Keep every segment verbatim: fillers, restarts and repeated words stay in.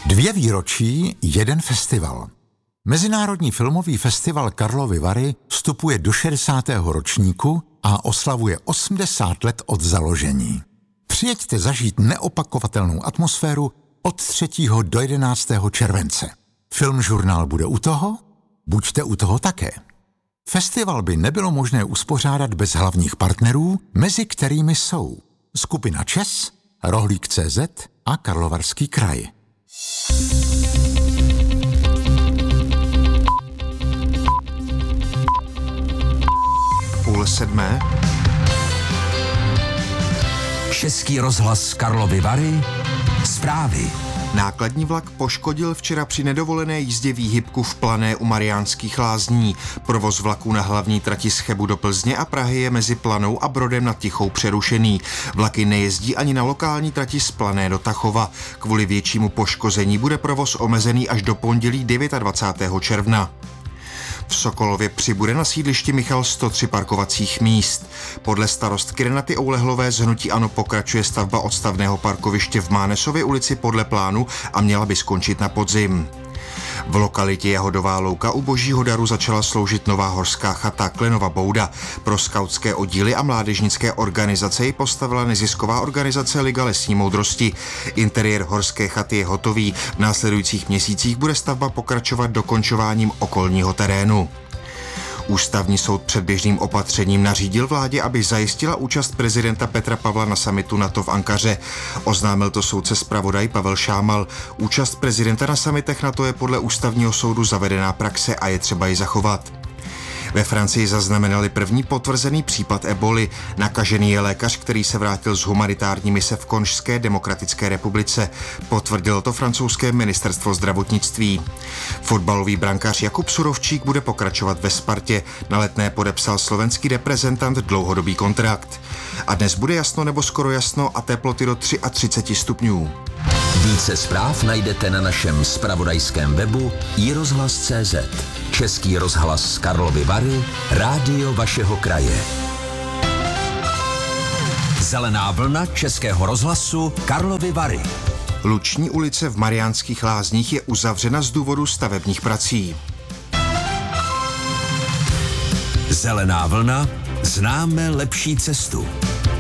Dvě výročí, jeden festival. Mezinárodní filmový festival Karlovy Vary vstupuje do šedesátého ročníku a oslavuje osmdesát let od založení. Přijeďte zažít neopakovatelnou atmosféru od třetího do jedenáctého července. Filmžurnál bude u toho? Buďte u toho také. Festival by nebylo možné uspořádat bez hlavních partnerů, mezi kterými jsou skupina ČES, Rohlík tečka cé zet a Karlovarský kraj. Půl sedmé. Český rozhlas Karlovy Vary. Zprávy. Nákladní vlak poškodil včera při nedovolené jízdě výhybku v Plané u Mariánských Lázní. Provoz vlaků na hlavní trati z Chebu do Plzně a Prahy je mezi Planou a Brodem nad Tichou přerušený. Vlaky nejezdí ani na lokální trati z Plané do Tachova. Kvůli většímu poškození bude provoz omezený až do pondělí dvacátého devátého června. V Sokolově přibude na sídlišti Michal sto tři parkovacích míst. Podle starostky Renaty Oulehlové z hnutí ANO pokračuje stavba odstavného parkoviště v Mánesově ulici podle plánu a měla by skončit na podzim. V lokalitě Jahodová louka u Božího daru začala sloužit nová horská chata Klenova bouda. Pro skautské oddíly a mládežnické organizace ji postavila nezisková organizace Liga lesní moudrosti. Interiér horské chaty je hotový. V následujících měsících bude stavba pokračovat dokončováním okolního terénu. Ústavní soud předběžným opatřením nařídil vládě, aby zajistila účast prezidenta Petra Pavla na summitu NATO v Ankaře. Oznámil to soudce zpravodaj Pavel Šámal. Účast prezidenta na summitech NATO je podle ústavního soudu zavedená praxe a je třeba ji zachovat. Ve Francii zaznamenali první potvrzený případ eboli. Nakažený je lékař, který se vrátil z humanitární mise v Konžské demokratické republice. Potvrdilo to francouzské ministerstvo zdravotnictví. Fotbalový brankář Jakub Surovčík bude pokračovat ve Spartě. Na Letné podepsal slovenský reprezentant dlouhodobý kontrakt. A dnes bude jasno nebo skoro jasno a teploty do třicet tři stupňů. Více zpráv najdete na našem zpravodajském webu i rozhlas tečka cé zet. Český rozhlas Karlovy Vary, rádio vašeho kraje. Zelená vlna Českého rozhlasu Karlovy Vary. Luční ulice v Mariánských Lázních je uzavřena z důvodu stavebních prací. Zelená vlna, známe lepší cestu.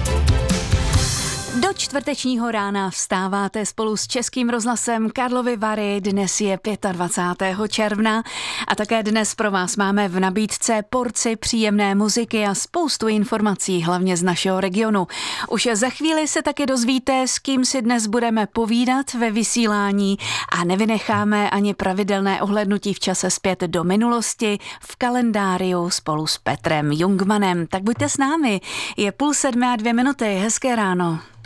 Do čtvrtečního rána vstáváte spolu s Českým rozhlasem Karlovy Vary. Dnes je dvacátého pátého června a také dnes pro vás máme v nabídce porci příjemné muziky a spoustu informací, hlavně z našeho regionu. Už za chvíli se taky dozvíte, s kým si dnes budeme povídat ve vysílání a nevynecháme ani pravidelné ohlédnutí v čase zpět do minulosti v kalendáriu spolu s Petrem Jungmanem. Tak buďte s námi. Je půl sedmé a dvě minuty. Hezké ráno.